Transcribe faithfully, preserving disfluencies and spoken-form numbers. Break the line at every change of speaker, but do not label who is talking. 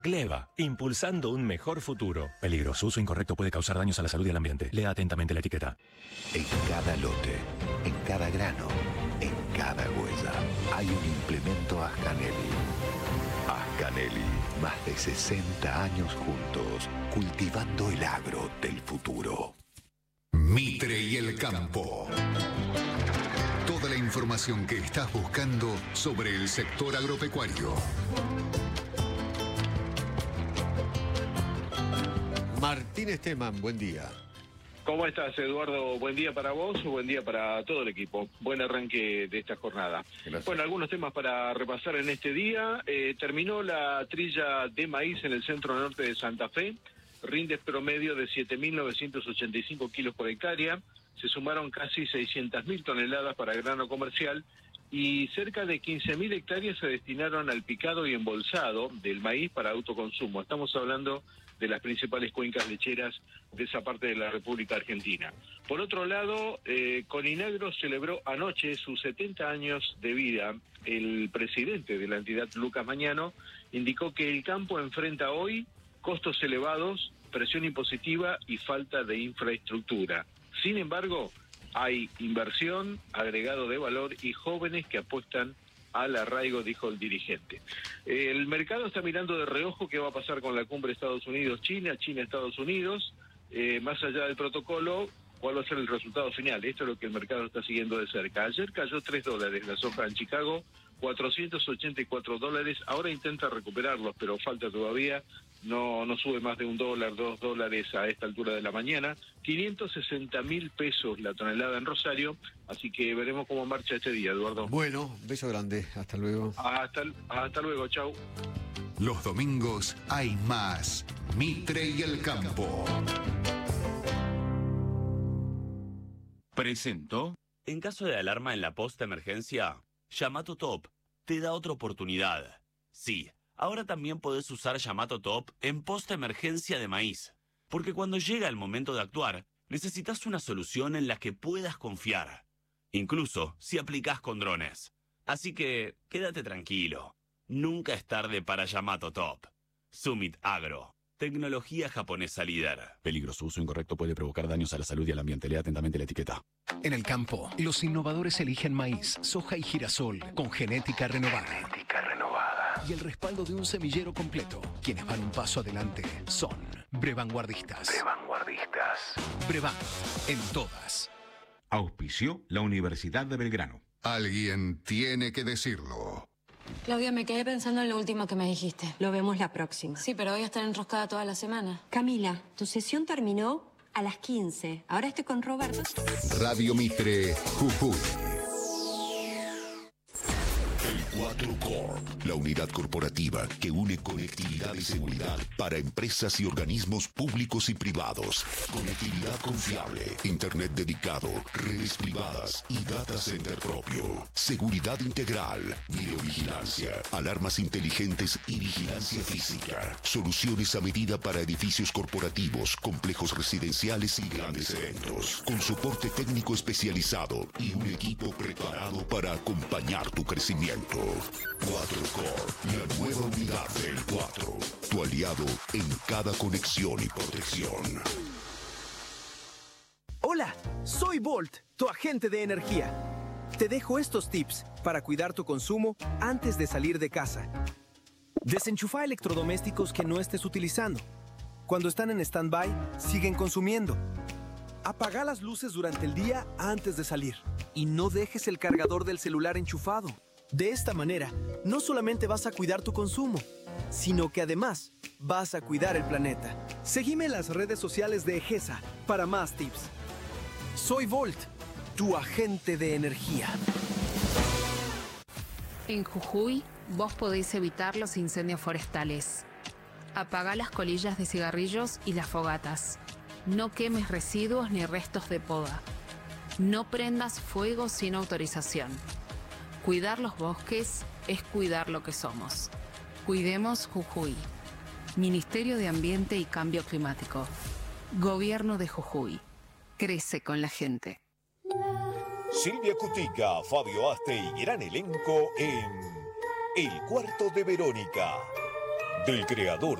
Gleva, impulsando un mejor futuro. Peligroso, uso incorrecto puede causar daños a la salud y al ambiente. Lea atentamente la etiqueta.
En cada lote, en cada grano, en cada huella, hay un implemento Ascanelli. Ascanelli, más de sesenta años juntos, cultivando el agro del futuro.
Mitre y el campo. Toda la información que estás buscando sobre el sector agropecuario.
Martín Esteman, buen día.
¿Cómo estás, Eduardo? Buen día para vos, buen día para todo el equipo. Buen arranque de esta jornada.
Gracias.
Bueno, algunos temas para repasar en este día. Eh, terminó la trilla de maíz en el centro norte de Santa Fe. Rindes promedio de siete mil novecientos ochenta y cinco kilos por hectárea. Se sumaron casi seiscientas mil toneladas para grano comercial y cerca de quince mil hectáreas se destinaron al picado y embolsado del maíz para autoconsumo. Estamos hablando de las principales cuencas lecheras de esa parte de la República Argentina. Por otro lado, eh, Coninagro celebró anoche sus setenta años de vida. El presidente de la entidad, Lucas Mañano, indicó que el campo enfrenta hoy costos elevados, presión impositiva y falta de infraestructura. Sin embargo, hay inversión, agregado de valor y jóvenes que apuestan al arraigo, dijo el dirigente. El mercado está mirando de reojo qué va a pasar con la cumbre Estados Unidos-China, China-Estados Unidos, eh, más allá del protocolo, cuál va a ser el resultado final. Esto es lo que el mercado está siguiendo de cerca. Ayer cayó tres dólares la soja en Chicago, cuatrocientos ochenta y cuatro dólares, ahora intenta recuperarlos, pero falta todavía. No, no sube más de un dólar, dos dólares a esta altura de la mañana. quinientos sesenta mil pesos la tonelada en Rosario, así que veremos cómo marcha este día, Eduardo.
Bueno, beso grande, hasta luego.
Hasta, hasta luego, chau.
Los domingos hay más Mitre y el campo.
Presento.
En caso de alarma en la post-emergencia, Yamato Top te da otra oportunidad. Sí. Ahora también podés usar Yamato Top en post-emergencia de maíz. Porque cuando llega el momento de actuar, necesitas una solución en la que puedas confiar. Incluso si aplicás con drones. Así que, quédate tranquilo. Nunca es tarde para Yamato Top. Summit Agro. Tecnología japonesa líder.
Peligroso, uso incorrecto puede provocar daños a la salud y al ambiente. Lea atentamente la etiqueta.
En el campo, los innovadores eligen maíz, soja y girasol con genética renovada.
Genética renovada.
Y el respaldo de un semillero completo. Quienes van un paso adelante son Brevanguardistas.
Brevanguardistas.
Brevan, en todas.
Auspició la Universidad de Belgrano.
Alguien tiene que decirlo.
Claudia, me quedé pensando en lo último que me dijiste. Lo vemos la próxima. Sí, pero voy a estar enroscada toda la semana.
Camila, tu sesión terminó a las quince. Ahora estoy con Roberto.
Radio Mitre, Jujuy.
cuatro Core, la unidad corporativa que une conectividad y seguridad para empresas y organismos públicos y privados. Conectividad confiable, internet dedicado, redes privadas y data center propio. Seguridad integral, videovigilancia, alarmas inteligentes y vigilancia física. Soluciones a medida para edificios corporativos, complejos residenciales y grandes eventos. Con soporte técnico especializado y un equipo preparado para acompañar tu crecimiento. cuatro Core, la nueva unidad del cuatro. Tu aliado en cada conexión y protección.
Hola, soy Volt, tu agente de energía. Te dejo estos tips para cuidar tu consumo antes de salir de casa. Desenchufa electrodomésticos que no estés utilizando. Cuando están en stand-by, siguen consumiendo. Apaga las luces durante el día antes de salir. Y no dejes el cargador del celular enchufado. De esta manera, no solamente vas a cuidar tu consumo, sino que además vas a cuidar el planeta. Seguime en las redes sociales de EGESA para más tips. Soy Volt, tu agente de energía.
En Jujuy, vos podéis evitar los incendios forestales. Apagá las colillas de cigarrillos y las fogatas. No quemes residuos ni restos de poda. No prendas fuego sin autorización. Cuidar los bosques es cuidar lo que somos. Cuidemos Jujuy. Ministerio de Ambiente y Cambio Climático. Gobierno de Jujuy. Crece con la gente.
Silvia Cutica, Fabio Aste y gran elenco en El Cuarto de Verónica. del creador